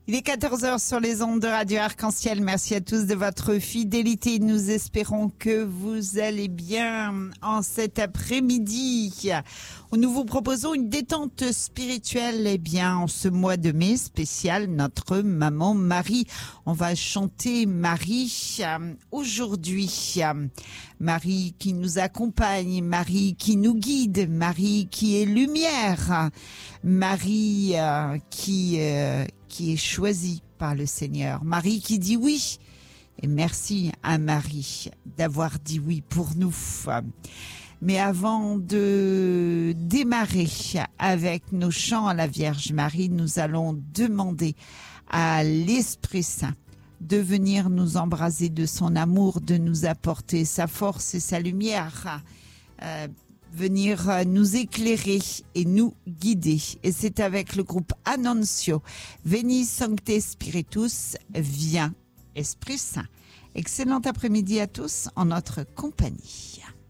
Il est 14 heures sur les ondes de Radio Arc-en-Ciel. Merci à tous de votre fidélité. Nous espérons que vous allez bien en cet après-midi. Nous vous proposons une détente spirituelle, en ce mois de mai spécial, notre maman Marie. On va chanter Marie aujourd'hui. Marie qui nous accompagne, Marie qui nous guide, Marie qui est lumière, Marie qui est choisie par le Seigneur, Marie qui dit oui. Et merci à Marie d'avoir dit oui pour nous. Mais avant de démarrer avec nos chants à la Vierge Marie, nous allons demander à l'Esprit Saint de venir nous embraser de son amour, de nous apporter sa force et sa lumière, venir nous éclairer et nous guider. Et c'est avec le groupe Annuncio, Veni Sancte Spiritus, viens Esprit Saint. Excellent après-midi à tous en notre compagnie.